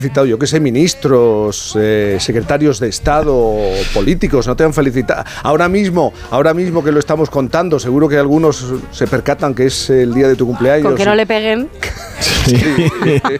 Yo que sé, ministros, secretarios de Estado, políticos, no te han felicitado. Ahora mismo que lo estamos contando, seguro que algunos se percatan que es el día de tu cumpleaños. Con que no le peguen. Sí.